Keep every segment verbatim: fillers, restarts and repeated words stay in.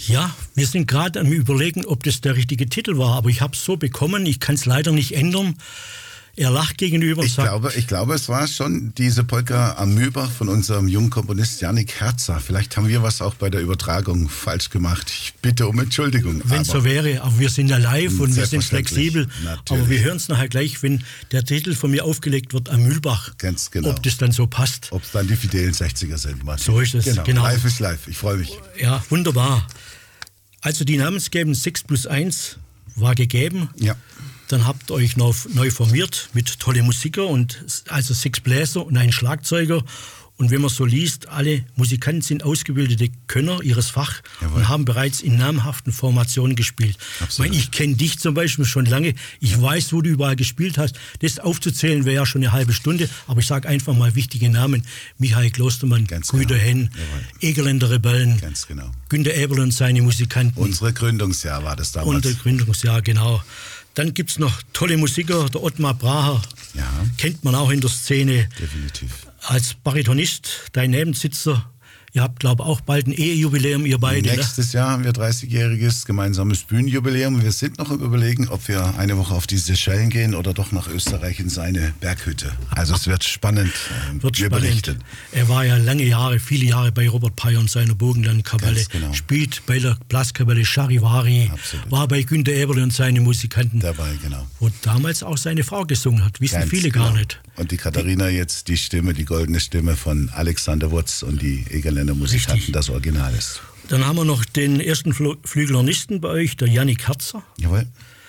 Ja, wir sind gerade am Überlegen, ob das der richtige Titel war, aber ich habe es so bekommen, ich kann es leider nicht ändern. Er lacht gegenüber und ich sagt... Glaube, ich glaube, es war schon diese Polka Amöber von unserem jungen Komponist Jannik Herzer. Vielleicht haben wir was auch bei der Übertragung falsch gemacht. Ich bitte um Entschuldigung. Wenn es so wäre, aber wir sind ja live und wir sind flexibel. Natürlich. Aber wir hören es nachher gleich, wenn der Titel von mir aufgelegt wird am Mühlbach. Ganz genau. Ob das dann so passt. Ob es dann die fidelen sechziger sind, Martin. So ist es, genau. genau. Live ist live, ich freue mich. Ja, wunderbar. Also die Namensgebung sechs plus eins war gegeben. Ja. Dann habt ihr euch neu, neu formiert mit tolle Musiker und also sechs Bläser und ein Schlagzeuger. Und wenn man so liest, alle Musikanten sind ausgebildete Könner ihres Fachs und haben bereits in namhaften Formationen gespielt. Ich, meine, ich kenne dich zum Beispiel schon lange. Ich ja. weiß, wo du überall gespielt hast. Das aufzuzählen wäre ja schon eine halbe Stunde. Aber ich sage einfach mal wichtige Namen. Michael Klostermann, Guido genau. Henn, Egerländer Rebellen, Ganz genau. Günter Eberl und seine Musikanten. Unsere Gründungsjahr war das damals. Unser Gründungsjahr, genau. Dann gibt es noch tolle Musiker, der Ottmar Braher, ja. kennt man auch in der Szene. Definitiv. Als Baritonist, dein Nebensitzer. Ihr habt, glaube ich, auch bald ein Ehejubiläum, ihr beide. Nächstes ne? Jahr haben wir dreißigjähriges gemeinsames Bühnenjubiläum. Wir sind noch im Überlegen, ob wir eine Woche auf die Seychellen gehen oder doch nach Österreich in seine Berghütte. Also es wird spannend. Wird wir spannend. Berichten. Er war ja lange Jahre, viele Jahre bei Robert Peyer und seiner Burgenlandkapelle. Genau. Spielt bei der Blaskapelle Charivari. Absolut. War bei Günter Eberle und seine Musikanten. Dabei, genau. Wo damals auch seine Frau gesungen hat. Wissen Ganz viele genau. gar nicht. Und die Katharina jetzt die Stimme, die goldene Stimme von Alexander Wurz und die Egerländer Musikanten, Richtig. Das Original ist. Dann haben wir noch den ersten Flügelhornisten bei euch, der Jannik Herzer. Jawohl.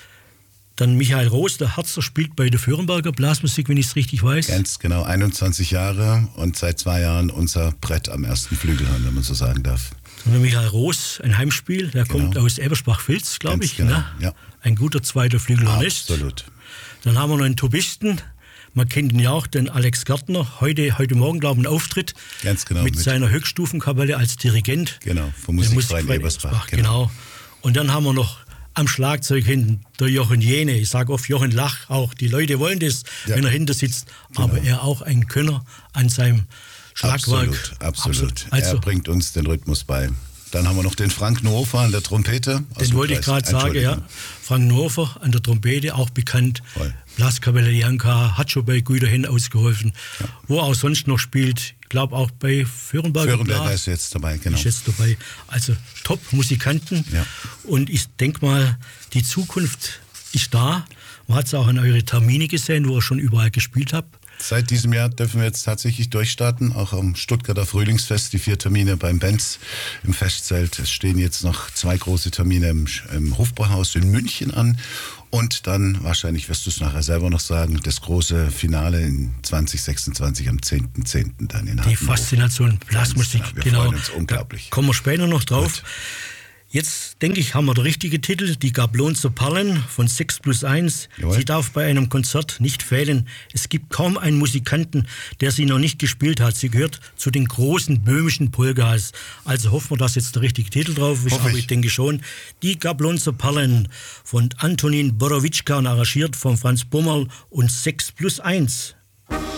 Dann Michael Roos, der Herzer spielt bei der Föhrenberger Blasmusik, wenn ich es richtig weiß. Ganz genau, einundzwanzig Jahre und seit zwei Jahren unser Brett am ersten Flügelhorn, wenn man so sagen darf. Und Michael Roos, ein Heimspiel, der genau. kommt aus Ebersbach-Vilz, glaube ich. Genau. Ne? Ja. Ein guter zweiter Flügelhornist. Absolut. Dann haben wir noch einen Tubisten. Man kennt ihn ja auch, den Alex Gärtner. Heute, heute Morgen, glaube ich, einen Auftritt. Ganz genau. Mit, mit seiner Höchststufenkapelle als Dirigent. Genau, vom Musikverein Ebersbach. Genau. genau. Und dann haben wir noch am Schlagzeug hinten der Jochen Jene. Ich sage oft Jochen Lach auch. Die Leute wollen das, ja. wenn er hinter sitzt. Genau. Aber er auch ein Könner an seinem Schlagwerk. Absolut, absolut. absolut. Also, er bringt uns den Rhythmus bei. Dann haben wir noch den Frank Nohofer an der Trompete. Den wollte ich gerade sagen, ja. Frank Nohofer an der Trompete, auch bekannt. Voll. Blaskapelle Janka, hat schon bei Guido Henn ausgeholfen. Ja. Wo er auch sonst noch spielt, ich glaube auch bei Föhrenberger. Föhrenberger ist jetzt dabei, genau. Ist jetzt dabei. Also Top-Musikanten. Ja. Und ich denke mal, die Zukunft ist da. Man hat es auch an eure Termine gesehen, wo ihr schon überall gespielt habt. Seit diesem Jahr dürfen wir jetzt tatsächlich durchstarten, auch am Stuttgarter Frühlingsfest, die vier Termine beim Benz im Festzelt. Es stehen jetzt noch zwei große Termine im, im Hofbräuhaus in München an und dann, wahrscheinlich wirst du es nachher selber noch sagen, das große Finale in zwanzig sechsundzwanzig am zehnten zehnten dann in Hartenhof. Die Faszination Blasmusik, ja, wir genau. freuen uns unglaublich. Da kommen wir später noch drauf. Gut. Jetzt, denke ich, haben wir den richtigen Titel, die Gablonzer Perlen von sechs plus eins. Jawohl. Sie darf bei einem Konzert nicht fehlen. Es gibt kaum einen Musikanten, der sie noch nicht gespielt hat. Sie gehört zu den großen böhmischen Polkas. Also hoffen wir, dass jetzt der richtige Titel drauf ist, aber ich. ich denke schon. Die Gablonzer Perlen von Antonin Borowitschka und arrangiert von Franz Bummerl und sechs plus eins.